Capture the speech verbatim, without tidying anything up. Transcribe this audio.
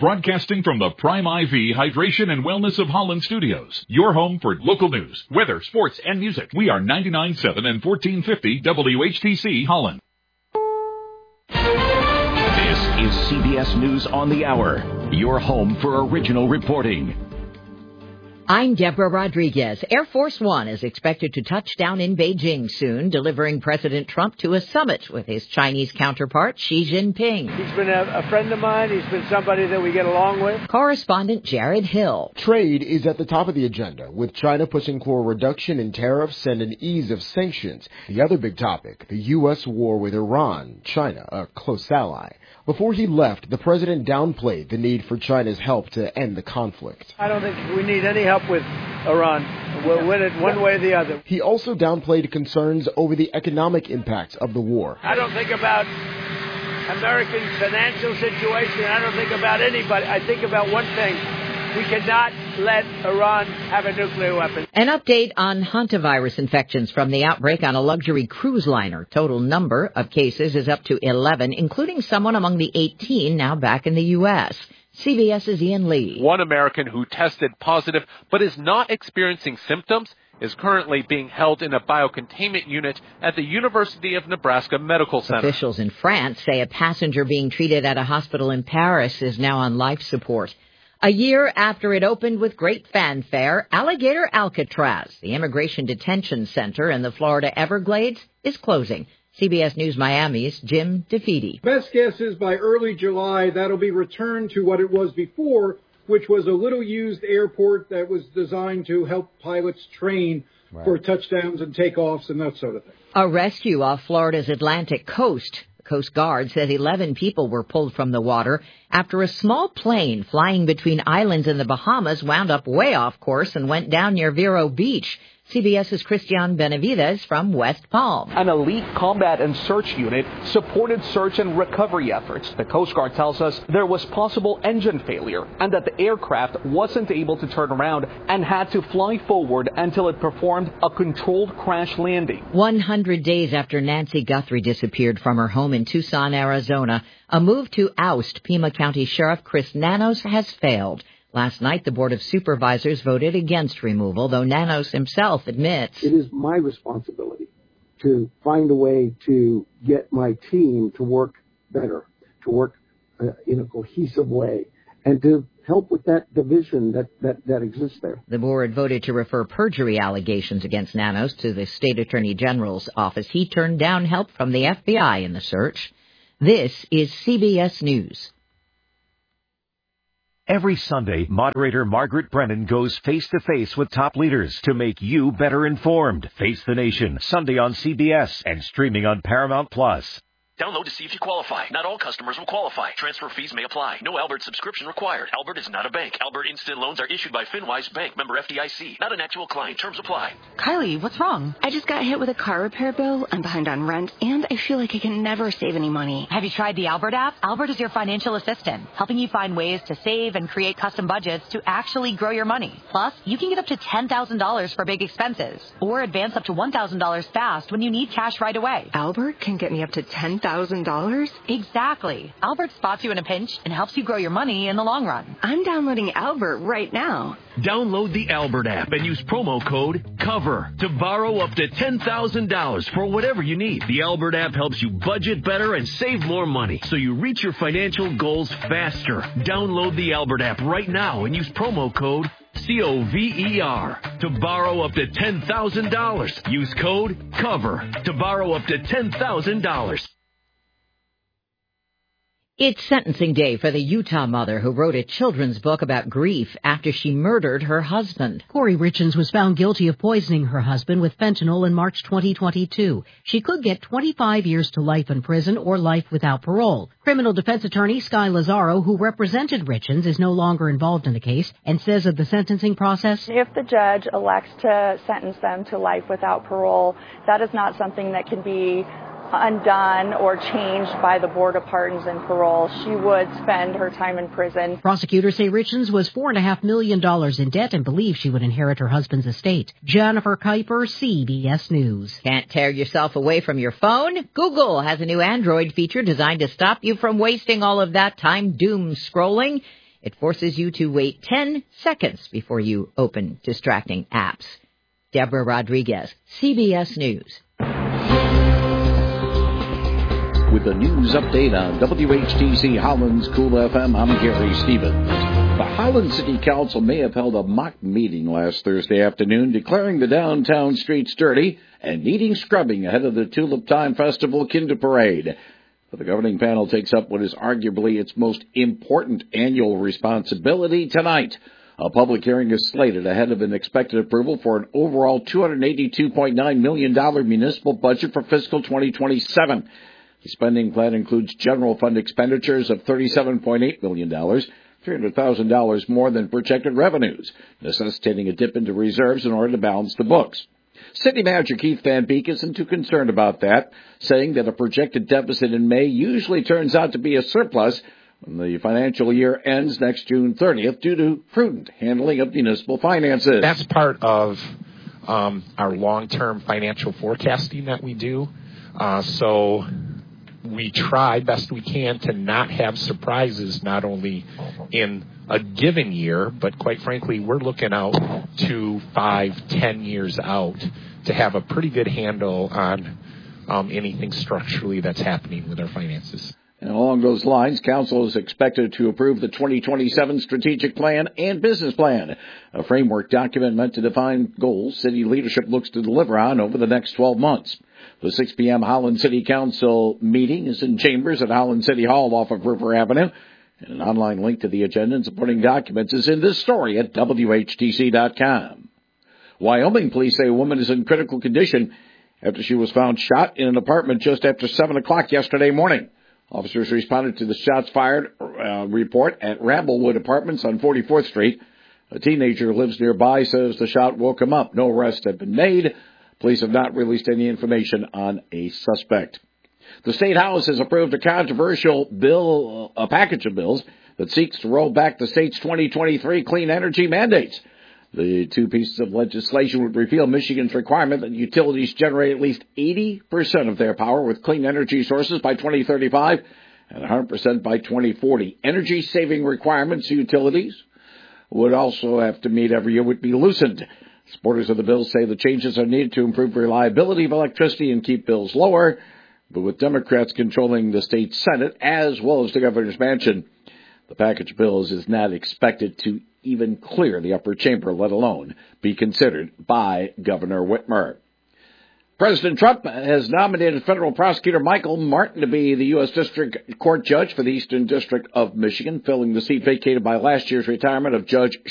broadcasting from the Prime I V Hydration and Wellness of Holland studios. Your home for local news, weather, sports, and music. We are ninety-nine point seven and fourteen fifty W H T C Holland. This is C B S News on the Hour, your home for original reporting. I'm Deborah Rodriguez. Air Force One is expected to touch down in Beijing soon, delivering President Trump to a summit with his Chinese counterpart, Xi Jinping. He's been a, a friend of mine. He's been somebody that we get along with. Correspondent Jared Hill. Trade is at the top of the agenda, with China pushing for a reduction in tariffs and an ease of sanctions. The other big topic, the U S war with Iran, China, a close ally. Before he left, the president downplayed the need for China's help to end the conflict. I don't think we need any help with Iran. We'll win it one way or the other. He also downplayed concerns over the economic impacts of the war. I don't think about American financial situation. I don't think about anybody. I think about one thing. We cannot let Iran have a nuclear weapon. An update on hantavirus infections from the outbreak on a luxury cruise liner. Total number of cases is up to eleven, including someone among the eighteen now back in the U S CBS's Ian Lee. One American who tested positive but is not experiencing symptoms is currently being held in a biocontainment unit at the University of Nebraska Medical Center. Officials in France say a passenger being treated at a hospital in Paris is now on life support. A year after it opened with great fanfare, Alligator Alcatraz, the immigration detention center in the Florida Everglades, is closing. C B S News Miami's Jim DeFede. Best guess is by early July, that'll be returned to what it was before, which was a little-used airport that was designed to help pilots train right. for touchdowns and takeoffs and that sort of thing. A rescue off Florida's Atlantic coast. The Coast Guard says eleven people were pulled from the water after a small plane flying between islands in the Bahamas wound up way off course and went down near Vero Beach. CBS's Christian Benavides from West Palm. An elite combat and search unit supported search and recovery efforts. The Coast Guard tells us there was possible engine failure and that the aircraft wasn't able to turn around and had to fly forward until it performed a controlled crash landing. one hundred days after Nancy Guthrie disappeared from her home in Tucson, Arizona, a move to oust Pima County Sheriff Chris Nanos has failed. Last night, the Board of Supervisors voted against removal, though Nanos himself admits it is my responsibility to find a way to get my team to work better, to work uh, in a cohesive way, and to help with that division that, that, that exists there. The board voted to refer perjury allegations against Nanos to the State Attorney General's office. He turned down help from the F B I in the search. This is C B S News. Every Sunday, moderator Margaret Brennan goes face-to-face with top leaders to make you better informed. Face the Nation, Sunday on C B S and streaming on Paramount Plus. Download to see if you qualify. Not all customers will qualify. Transfer fees may apply. No Albert subscription required. Albert is not a bank. Albert Instant Loans are issued by FinWise Bank, member F D I C. Not an actual client. Terms apply. Kylie, what's wrong? I just got hit with a car repair bill. I'm behind on rent, and I feel like I can never save any money. Have you tried the Albert app? Albert is your financial assistant, helping you find ways to save and create custom budgets to actually grow your money. Plus, you can get up to ten thousand dollars for big expenses, or advance up to one thousand dollars fast when you need cash right away. Albert can get me up to ten thousand dollars? Exactly. Albert spots you in a pinch and helps you grow your money in the long run. I'm downloading Albert right now. Download the Albert app and use promo code COVER to borrow up to ten thousand dollars for whatever you need. The Albert app helps you budget better and save more money so you reach your financial goals faster. Download the Albert app right now and use promo code C O V E R to borrow up to ten thousand dollars. Use code COVER to borrow up to ten thousand dollars. It's sentencing day for the Utah mother who wrote a children's book about grief after she murdered her husband. Corey Richens was found guilty of poisoning her husband with fentanyl in March twenty twenty-two. She could get twenty-five years to life in prison or life without parole. Criminal defense attorney Sky Lazaro, who represented Richens, is no longer involved in the case and says of the sentencing process, if the judge elects to sentence them to life without parole, that is not something that can be undone or changed by the Board of Pardons and Parole. She would spend her time in prison. Prosecutors say Richens was four and a half million dollars in debt and believe she would inherit her husband's estate. Jennifer Kuiper, C B S News. Can't tear yourself away from your phone? Google has a new Android feature designed to stop you from wasting all of that time doom scrolling. It forces you to wait ten seconds before you open distracting apps. Deborah Rodriguez, C B S News. With the news update on W H T C Holland's Cool F M, I'm Gary Stevens. The Holland City Council may have held a mock meeting last Thursday afternoon declaring the downtown streets dirty and needing scrubbing ahead of the Tulip Time Festival Kinder Parade. But the governing panel takes up what is arguably its most important annual responsibility tonight. A public hearing is slated ahead of an expected approval for an overall two hundred eighty-two point nine million dollars municipal budget for fiscal twenty twenty-seven. The spending plan includes general fund expenditures of thirty-seven point eight million dollars, three hundred thousand dollars more than projected revenues, necessitating a dip into reserves in order to balance the books. City Manager Keith Van Beek isn't too concerned about that, saying that a projected deficit in May usually turns out to be a surplus when the financial year ends next June thirtieth due to prudent handling of municipal finances. That's part of um, our long-term financial forecasting that we do. Uh, so we try best we can to not have surprises, not only in a given year, but quite frankly, we're looking out two, five, ten years out to have a pretty good handle on um, anything structurally that's happening with our finances. And along those lines, Council is expected to approve the twenty twenty-seven Strategic Plan and Business Plan, a framework document meant to define goals city leadership looks to deliver on over the next twelve months. The six p.m. Holland City Council meeting is in chambers at Holland City Hall off of River Avenue. And an online link to the agenda and supporting documents is in this story at W H T C dot com. Wyoming police say a woman is in critical condition after she was found shot in an apartment just after seven o'clock yesterday morning. Officers responded to the shots fired uh, report at Ramblewood Apartments on forty-fourth Street. A teenager who lives nearby says the shot woke him up. No arrests have been made. Police have not released any information on a suspect. The State House has approved a controversial bill, a package of bills that seeks to roll back the state's twenty twenty-three clean energy mandates. The two pieces of legislation would repeal Michigan's requirement that utilities generate at least eighty percent of their power with clean energy sources by twenty thirty-five and one hundred percent by twenty forty. Energy-saving requirements utilities would also have to meet every year would be loosened. Supporters of the bill say the changes are needed to improve reliability of electricity and keep bills lower. But with Democrats controlling the state Senate as well as the governor's mansion, the package of bills is not expected to even clear the upper chamber, let alone be considered by Governor Whitmer. President Trump has nominated federal prosecutor Michael Martin to be the U S District Court Judge for the Eastern District of Michigan, filling the seat vacated by last year's retirement of Judge